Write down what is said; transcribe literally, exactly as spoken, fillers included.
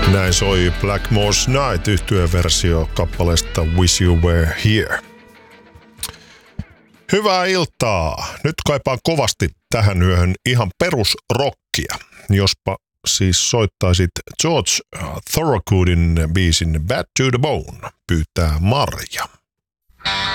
Näin soi Blackmore's Night -yhtyeen versio kappaleesta Wish You Were Here. Hyvää iltaa. Nyt kaipaan kovasti tähän yöhön ihan perusrockia. Jospa siis soittaisit George Thorogoodin biisin Bad to the Bone, pyytää Marja.